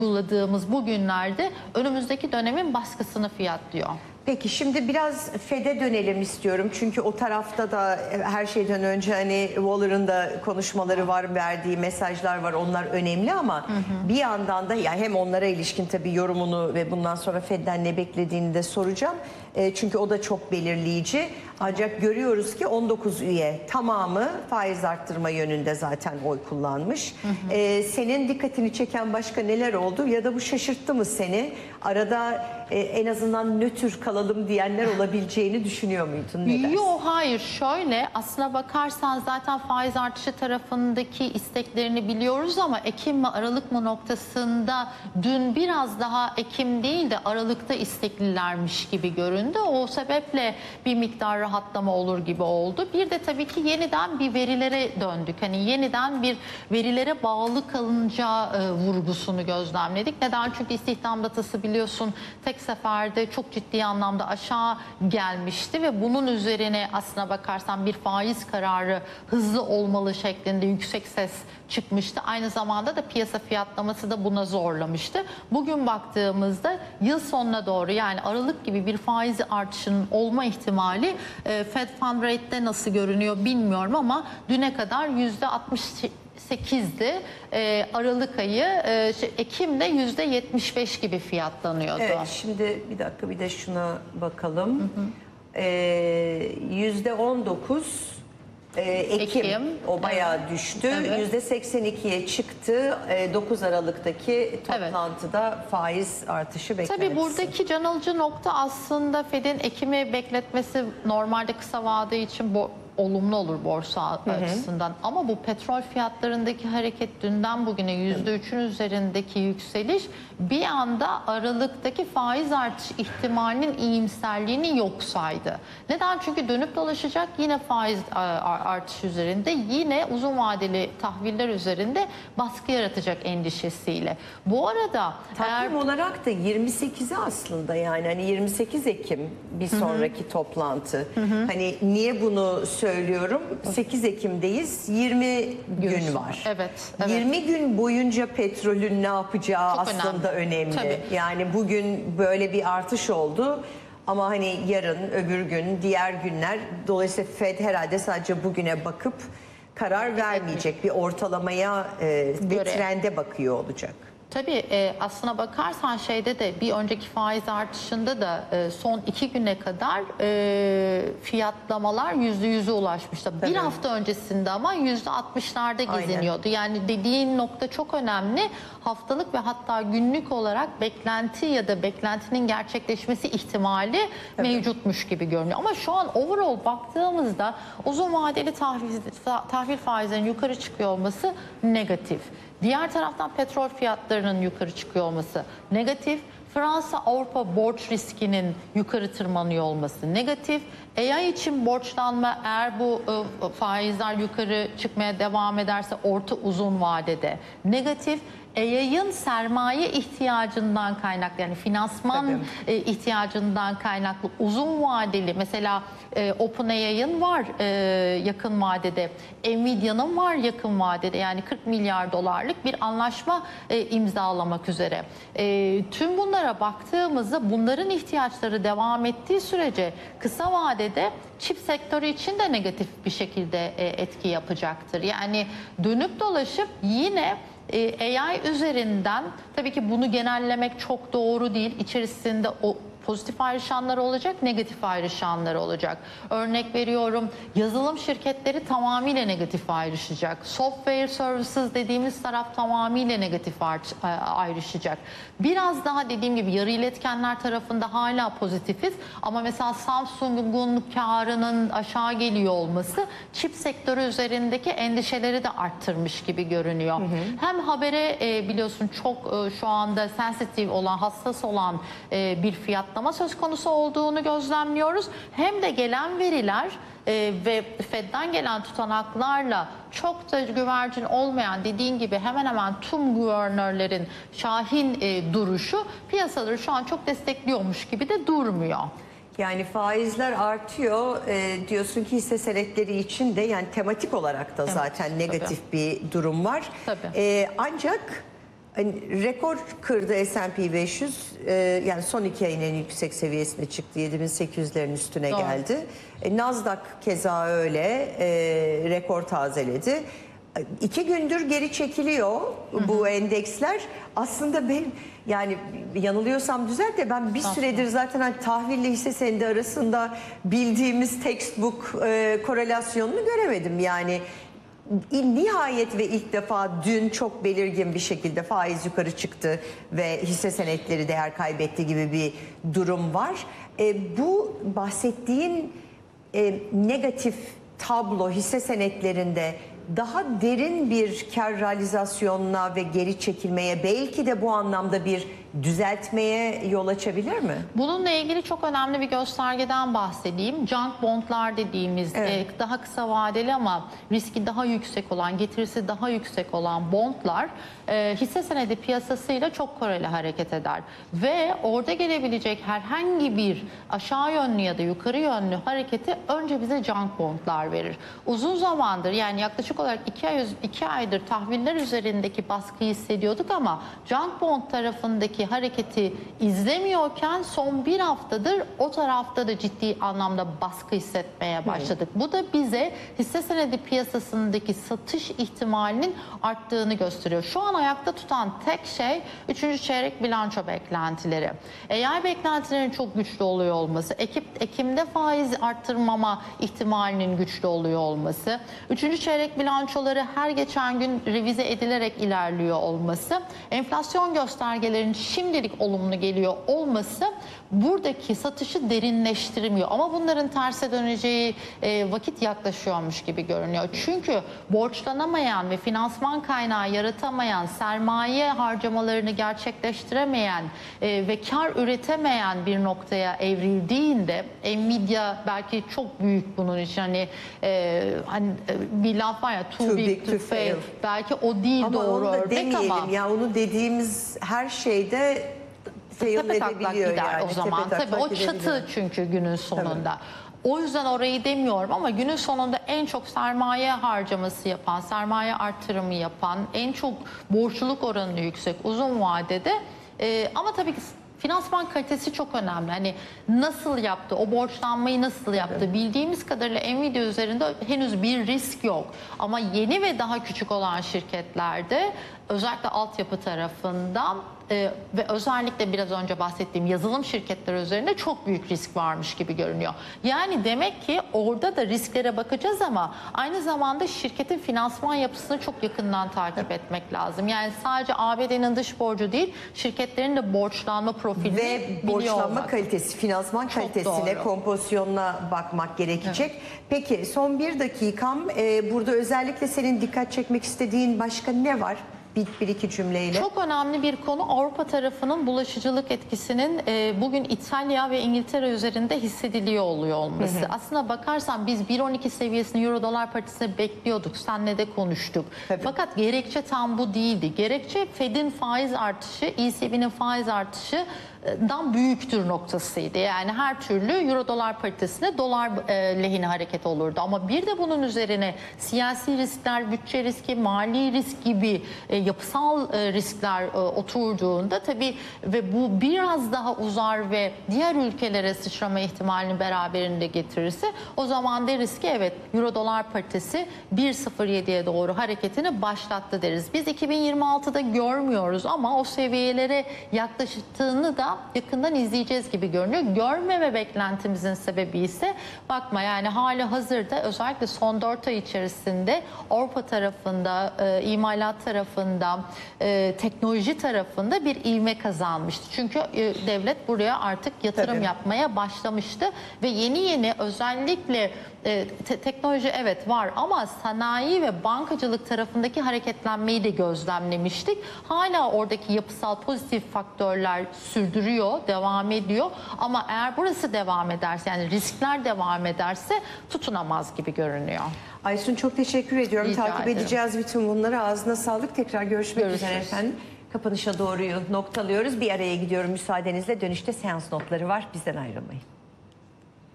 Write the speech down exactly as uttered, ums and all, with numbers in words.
uyguladığımız bu günlerde önümüzdeki dönemin baskısını fiyatlıyor. Peki şimdi biraz Fed'e dönelim istiyorum. Çünkü o tarafta da her şeyden önce hani Waller'ın da konuşmaları var, verdiği mesajlar var. Onlar önemli ama hı hı. bir yandan da ya hem onlara ilişkin tabii yorumunu ve bundan sonra Fed'den ne beklediğini de soracağım. E, çünkü o da çok belirleyici. Ancak görüyoruz ki on dokuz üye tamamı faiz arttırma yönünde zaten oy kullanmış. Hı hı. E, senin dikkatini çeken başka neler oldu ya da bu şaşırttı mı seni? Arada e, en azından nötr kalalım diyenler olabileceğini düşünüyor muydun? Ne dersin? Yok, hayır. Şöyle, aslına bakarsan zaten faiz artışı tarafındaki isteklerini biliyoruz ama Ekim mi Aralık mı noktasında dün biraz daha Ekim değil de Aralık'ta isteklilermiş gibi göründü. O sebeple bir miktar rahatlama olur gibi oldu. Bir de tabii ki yeniden bir verilere döndük. Hani yeniden bir verilere bağlı kalınca e, vurgusunu gözlemledik. Neden? Çünkü istihdam datası biliyorsun tek seferde çok ciddi anlamda aşağı gelmişti ve bunun üzerine aslına bakarsan bir faiz kararı hızlı olmalı şeklinde yüksek ses çıkmıştı. Aynı zamanda da piyasa fiyatlaması da buna zorlamıştı. Bugün baktığımızda yıl sonuna doğru, yani Aralık gibi bir faiz artışının olma ihtimali e, Fed Fund Rate'de nasıl görünüyor bilmiyorum ama düne kadar yüzde altmış sekizdi. E, Aralık ayı, e, şey, Ekim'de yüzde yetmiş beş gibi fiyatlanıyordu. Evet, şimdi bir dakika bir de şuna bakalım. Hı hı. E, yüzde on dokuz e, Ekim, Ekim o bayağı evet. düştü. Evet. yüzde seksen ikiye çıktı. E, dokuz Aralık'taki toplantıda evet. faiz artışı beklentisi. Tabii buradaki can alıcı nokta aslında Fed'in Ekim'i bekletmesi normalde kısa vade için bu olumlu olur borsa hı hı. açısından. Ama bu petrol fiyatlarındaki hareket dünden bugüne yüzde üçün üzerindeki yükseliş bir anda Aralık'taki faiz artış ihtimalinin iyimserliğini yok saydı. Neden? Çünkü dönüp dolaşacak yine faiz artış üzerinde, yine uzun vadeli tahviller üzerinde baskı yaratacak endişesiyle. Bu arada takvim eğer... olarak da yirmi sekizi aslında, yani hani yirmi sekiz Ekim bir sonraki hı hı. toplantı. Hı hı. Hani niye bunu söylüyorum? sekiz Ekim'deyiz. yirmi gün, gün var. Evet, evet. yirmi gün boyunca petrolün ne yapacağı çok aslında önemli. önemli. Yani bugün böyle bir artış oldu. Ama hani yarın, öbür gün, diğer günler, dolayısıyla Fed herhalde sadece bugüne bakıp karar vermeyecek. Bir ortalamaya e, ve trende bakıyor olacak. Tabii e, aslına bakarsan şeyde de bir önceki faiz artışında da e, son iki güne kadar e, fiyatlamalar yüzde yüze ulaşmıştı. Tabii. Bir hafta öncesinde ama yüzde altmışlarda geziniyordu. Aynen. Yani dediğin nokta çok önemli. Haftalık ve hatta günlük olarak beklenti ya da beklentinin gerçekleşmesi ihtimali tabii. mevcutmuş gibi görünüyor. Ama şu an overall baktığımızda uzun vadeli tahvil, tahvil faizlerinin yukarı çıkıyor olması negatif. Diğer taraftan petrol fiyatlarının yukarı çıkıyor olması negatif. Fransa-Avrupa borç riskinin yukarı tırmanıyor olması negatif. A I için borçlanma, eğer bu e, faizler yukarı çıkmaya devam ederse orta uzun vadede negatif. A I'ın sermaye ihtiyacından kaynaklı, yani finansman e, ihtiyacından kaynaklı uzun vadeli, mesela e, OpenAI'ın var e, yakın vadede, Nvidia'nın var yakın vadede, yani kırk milyar dolarlık bir anlaşma e, imzalamak üzere. E, tüm bunlara baktığımızda bunların ihtiyaçları devam ettiği sürece kısa vadede çip sektörü için de negatif bir şekilde e, etki yapacaktır. Yani dönüp dolaşıp yine A I üzerinden, tabii ki bunu genellemek çok doğru değil. İçerisinde o pozitif ayrışanlar olacak, negatif ayrışanlar olacak. Örnek veriyorum, yazılım şirketleri tamamıyla negatif ayrışacak. Software services dediğimiz taraf tamamıyla negatif ayrışacak. Biraz daha dediğim gibi yarı iletkenler tarafında hala pozitifiz. Ama mesela Samsung'un karının aşağı geliyor olması çip sektörü üzerindeki endişeleri de arttırmış gibi görünüyor. Hı hı. Hem habere e, biliyorsun çok e, şu anda sensitif olan, hassas olan e, bir fiyat söz konusu olduğunu gözlemliyoruz. Hem de gelen veriler e, ve Fed'den gelen tutanaklarla çok da güvercin olmayan, dediğin gibi hemen hemen tüm guvernörlerin şahin e, duruşu piyasaları şu an çok destekliyormuş gibi de durmuyor. Yani faizler artıyor e, diyorsun ki hisse senetleri için de, yani tematik olarak da zaten evet, negatif tabii. bir durum var. Tabii. E, ancak Hani rekor kırdı S and P beş yüz, e, yani son iki ayın en yüksek seviyesine çıktı, yedi bin sekiz yüzlerin üstüne Doğru. geldi. E, Nasdaq keza öyle e, rekor tazeledi. E, İki gündür geri çekiliyor bu endeksler. Aslında ben, yani yanılıyorsam düzelt de, ben bir süredir zaten hani tahville hisse senedi arasında bildiğimiz textbook e, korelasyonunu göremedim. Yani nihayet ve ilk defa dün çok belirgin bir şekilde faiz yukarı çıktı ve hisse senetleri değer kaybetti gibi bir durum var. E, bu bahsettiğin e, negatif tablo hisse senetlerinde daha derin bir kar realizasyonuna ve geri çekilmeye, belki de bu anlamda bir düzeltmeye yol açabilir mi? Bununla ilgili çok önemli bir göstergeden bahsedeyim. Junk bondlar dediğimiz Evet. e, daha kısa vadeli ama riski daha yüksek olan, getirisi daha yüksek olan bondlar e, hisse senedi piyasasıyla çok koreli hareket eder. Ve orada gelebilecek herhangi bir aşağı yönlü ya da yukarı yönlü hareketi önce bize junk bondlar verir. Uzun zamandır, yani yaklaşık olarak iki, ay, iki aydır tahviller üzerindeki baskıyı hissediyorduk ama junk bond tarafındaki hareketi izlemiyorken son bir haftadır o tarafta da ciddi anlamda baskı hissetmeye başladık. Hmm. Bu da bize hisse senedi piyasasındaki satış ihtimalinin arttığını gösteriyor. Şu an ayakta tutan tek şey üçüncü çeyrek bilanço beklentileri. Eğer beklentilerin çok güçlü oluyor olması, Ekim, Ekim'de faiz arttırmama ihtimalinin güçlü oluyor olması, üçüncü çeyrek bilançoları her geçen gün revize edilerek ilerliyor olması, enflasyon göstergelerinin şimdilik olumlu geliyor olması buradaki satışı derinleştirmiyor. Ama bunların terse döneceği e, vakit yaklaşıyormuş gibi görünüyor. Çünkü borçlanamayan ve finansman kaynağı yaratamayan, sermaye harcamalarını gerçekleştiremeyen e, ve kar üretemeyen bir noktaya evrildiğinde, Nvidia belki çok büyük bunun için, hani, e, hani e, bir laf var ya, too, too big, big to, to fail. fail. Belki o değil ama doğru onu da örnek demeyelim. ama. Ya onu dediğimiz her şeyde fail tepe taklak edebiliyor gider yani. o zaman. Tabii o çatı çünkü günün sonunda. Tabii. O yüzden orayı demiyorum ama günün sonunda en çok sermaye harcaması yapan, sermaye artırımı yapan, en çok borçluluk oranı yüksek uzun vadede e, ama tabii ki finansman kalitesi çok önemli. Hani nasıl yaptı, o borçlanmayı nasıl yaptı? Evet. Bildiğimiz kadarıyla Nvidia üzerinde henüz bir risk yok. Ama yeni ve daha küçük olan şirketlerde özellikle altyapı tarafından e, ve özellikle biraz önce bahsettiğim yazılım şirketleri üzerinde çok büyük risk varmış gibi görünüyor. Yani demek ki orada da risklere bakacağız ama aynı zamanda şirketin finansman yapısını çok yakından takip evet. etmek lazım. Yani sadece A B D'nin dış borcu değil, şirketlerin de borçlanma profilini ve borçlanma olmak. kalitesi, finansman çok kalitesine, doğru. kompozisyonuna bakmak gerekecek. Evet. Peki son bir dakikam, e, burada özellikle senin dikkat çekmek istediğin başka ne var? Bir, bir iki cümleyle. Çok önemli bir konu Avrupa tarafının bulaşıcılık etkisinin e, bugün İtalya ve İngiltere üzerinde hissediliyor oluyor olması. Hı hı. Aslına bakarsan biz bir on iki seviyesini Euro dolar paritesine bekliyorduk. Seninle de konuştuk. Tabii. Fakat gerekçe tam bu değildi. Gerekçe Fed'in faiz artışı, E C B'nin faiz artışı dan büyüktür noktasıydı. Yani her türlü Euro dolar paritesine dolar e, lehine hareket olurdu. Ama bir de bunun üzerine siyasi riskler, bütçe riski, mali risk gibi e, yapısal e, riskler e, oturduğunda tabii ve bu biraz daha uzar ve diğer ülkelere sıçrama ihtimalini beraberinde getirirse o zaman deriz ki evet, Euro dolar paritesi bir nokta sıfır yediye doğru hareketini başlattı deriz. Biz iki bin yirmi altıda görmüyoruz ama o seviyelere yaklaştığını da yakından izleyeceğiz gibi görünüyor. Görmeme beklentimizin sebebi ise bakma, yani hali hazırda özellikle son dört ay içerisinde Avrupa tarafında, e, imalat tarafında, e, teknoloji tarafında bir ivme kazanmıştı. Çünkü e, devlet buraya artık yatırım Tabii. yapmaya başlamıştı ve yeni yeni özellikle e, te teknoloji evet var ama sanayi ve bankacılık tarafındaki hareketlenmeyi de gözlemlemiştik. Hala oradaki yapısal pozitif faktörler sürdürüyor, devam ediyor ama eğer burası devam ederse, yani riskler devam ederse tutunamaz gibi görünüyor. Aysun, çok teşekkür ediyorum. Rica Takip ederim. edeceğiz bütün bunları. Ağzına sağlık. Tekrar görüşmek Görüşürüz. üzere efendim. Kapanışa doğruyu noktalıyoruz. Bir araya gidiyorum müsaadenizle. Dönüşte seans notları var. Bizden ayrılmayın.